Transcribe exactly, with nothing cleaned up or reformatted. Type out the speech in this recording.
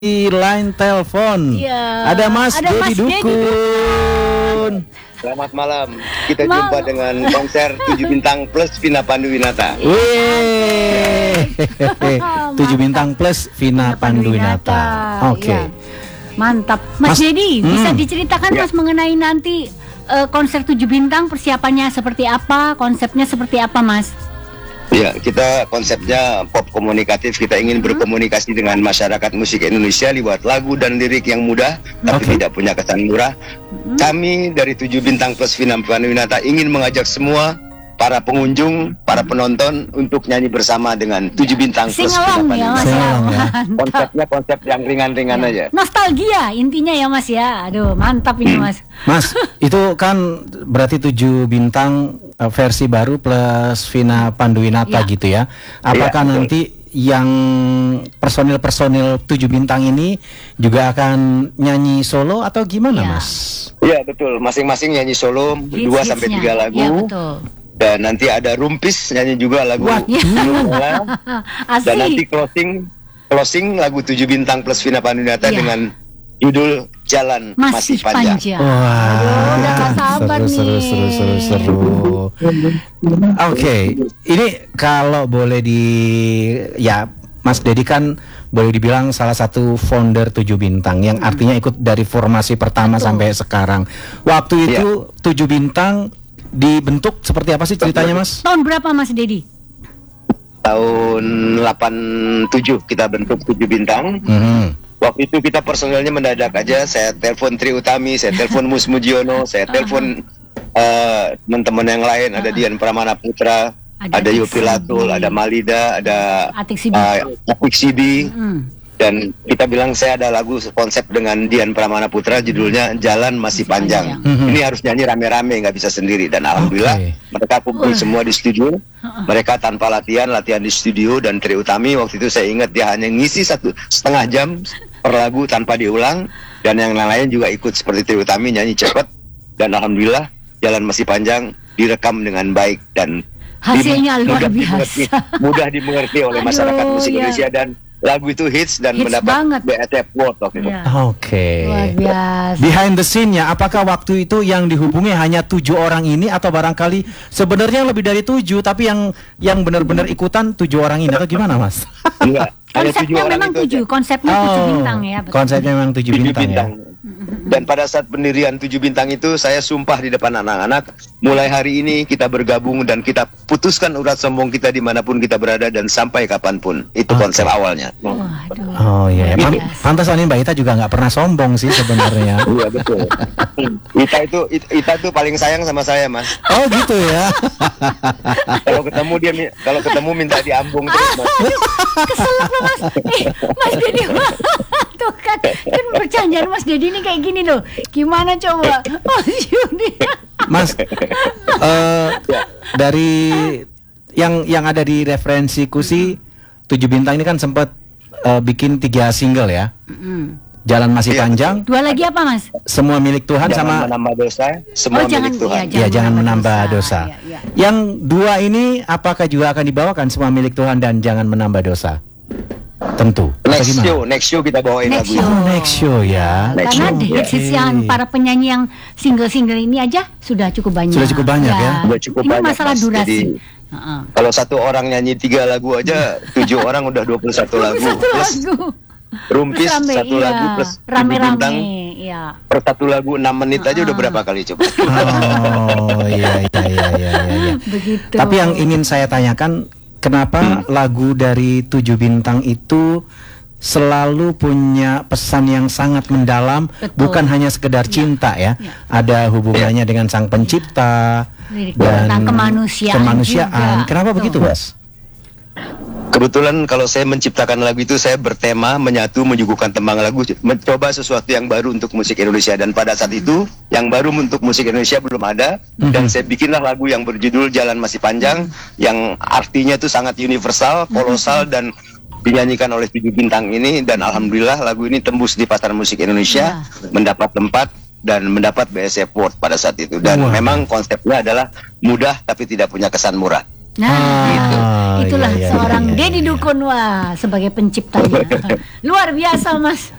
di line telepon. Ya, ada Mas Dedi Dukun. Selamat malam. Kita Mal jumpa dengan konser tujuh bintang plus Vina Panduwinata. Wih, tujuh bintang plus Vina Panduwinata. Oke, okay. Ya. Mantap, Mas, Mas Dedi. Bisa hmm. diceritakan ya. Mas mengenai nanti uh, konser tujuh bintang, persiapannya seperti apa, konsepnya seperti apa, Mas? Ya, kita konsepnya pop komunikatif. Kita ingin hmm. berkomunikasi dengan masyarakat musik Indonesia lewat lagu dan lirik yang mudah, tapi okay. tidak punya kesan murah. Hmm. Kami dari tujuh bintang plus Vina Panduwinata ingin mengajak semua para pengunjung, para penonton untuk nyanyi bersama dengan tujuh bintang plus Vina Panduwinata. Ya, konsepnya konsep yang ringan-ringan ya. aja. Nostalgia intinya ya, Mas ya. Aduh, mantap ini, Mas. Mas, itu kan berarti tujuh bintang versi baru plus Vina Panduwinata ya. gitu ya. Apakah ya, nanti yang personil-personil tujuh bintang ini juga akan nyanyi solo atau gimana, ya. Mas? Iya, betul. Masing-masing nyanyi solo dua sampai tiga lagu. Ya, betul. Dan nanti ada Rumpis nyanyi juga lagu ya. Dan nanti closing closing lagu tujuh bintang plus Vina Panduwinata ya. dengan judul Jalan Masih, Masih Panjang. panjang. Wah, aduh, udah gak sabar seru, nih. seru, seru, seru, seru. Oke, okay. Ini kalau boleh di, ya Mas Dedi kan boleh dibilang salah satu founder tujuh bintang, yang artinya ikut dari formasi pertama Betul. sampai sekarang. Waktu itu ya. tujuh bintang dibentuk seperti apa sih ceritanya, Mas? Tahun berapa, Mas Dedi? Tahun delapan tujuh kita bentuk tujuh bintang. Hmm. Waktu itu kita personelnya mendadak aja. Saya telepon Tri Utami, saya telepon Mus Mujiono, saya telepon uh, teman-teman yang lain. Ada Dian Pramana Putra, ada, ada Yopi Latul, ada Malida, ada Atik Sibi. Uh, Dan kita bilang saya ada lagu konsep dengan Dian Pramana Putra, judulnya Jalan Masih Panjang. Mm-hmm. Ini harus nyanyi rame-rame, nggak bisa sendiri. Dan alhamdulillah okay. mereka kumpul uh. semua di studio. Mereka tanpa latihan, latihan di studio. Dan Tri Utami waktu itu saya ingat dia hanya ngisi satu setengah jam per lagu tanpa diulang. Dan yang lain juga ikut seperti Tri Utami nyanyi cepat. Dan alhamdulillah Jalan Masih Panjang direkam dengan baik dan hasilnya luar mudah biasa. Dimengerti, mudah dimengerti oleh Aduh, masyarakat musik ya. Indonesia, dan lagu itu hits dan hits mendapat B S F Award waktu itu. Ya. Oke. Okay. Behind the scene-nya, apakah waktu itu yang dihubungi hanya tujuh orang ini atau barangkali sebenarnya lebih dari tujuh, tapi yang yang benar-benar ikutan tujuh orang ini atau gimana, Mas? Enggak. Konsepnya memang tujuh, konsepnya oh, tujuh bintang ya. Betul. Konsepnya memang tujuh, tujuh bintang, bintang ya. Dan pada saat pendirian tujuh bintang itu saya sumpah di depan anak-anak, mulai hari ini kita bergabung dan kita putuskan urat sombong kita dimanapun kita berada dan sampai kapanpun. Itu okay. konsep awalnya. Waduh. Oh iya, yeah. Pantas ini Mbak Ita juga nggak pernah sombong sih sebenarnya. Iya betul. Ita itu Ita itu paling sayang sama saya, Mas. Oh gitu ya. Kalau ketemu dia kalau ketemu minta diambung terus, Mas. Keselak loh, Mas. Eh, Mas Dedi. Tuh kan, kan bercandaan Mas Dedi ini kayak gini loh. Gimana coba? Mas Yudi. Mas, uh, dari yang yang ada di referensiku sih, tujuh bintang ini kan sempat uh, bikin tiga single ya. Mm. Jalan Masih ya. Panjang. Dua lagi apa, Mas? Semua Milik Tuhan, jangan sama menambah dosa. Semua oh, Milik jangan, Tuhan. Ya, jangan, ya, jangan menambah dosa. dosa. Ya, ya. Yang dua ini apakah juga akan dibawakan Semua Milik Tuhan dan Jangan Menambah Dosa? Tentu. Next show, next show kita bawain lagu itu. Oh, next show ya. Next Karena show. hits okay. yang para penyanyi yang single-single ini aja sudah cukup banyak. Sudah cukup banyak ya. ya. Sudah cukup ini banyak. Masalah Mas. durasi. Jadi, uh-uh. kalau satu orang nyanyi tiga lagu aja, tujuh orang udah dua puluh satu lagu. Satu lagu. Rumpis rame, satu iya. lagu plus rame-rame. Bintang, iya. Per satu lagu enam menit aja uh-uh. udah berapa kali coba? Oh iya iya iya iya. iya. Begitu. Tapi yang ingin saya tanyakan, kenapa hmm. lagu dari tujuh bintang itu selalu punya pesan yang sangat mendalam, Betul. bukan hanya sekedar cinta ya, ya. Ada hubungannya ya. dengan Sang Pencipta ya. dan tentang kemanusiaan. kemanusiaan. Kenapa Betul. begitu, Mas? Kebetulan kalau saya menciptakan lagu itu, saya bertema menyatu menyuguhkan tembang lagu, mencoba sesuatu yang baru untuk musik Indonesia. Dan pada saat itu yang baru untuk musik Indonesia belum ada, mm-hmm. dan saya bikinlah lagu yang berjudul Jalan Masih Panjang, mm-hmm. yang artinya itu sangat universal, kolosal, mm-hmm. dan dinyanyikan oleh tujuh bintang ini. Dan alhamdulillah lagu ini tembus di pasar musik Indonesia, yeah. mendapat tempat dan mendapat B S F Award pada saat itu. Dan wow. memang konsepnya adalah mudah tapi tidak punya kesan murah. Nah, Ah, itulah iya, iya, seorang iya, iya, Deddy iya. Dukun, wah, sebagai penciptanya. Luar biasa, Mas.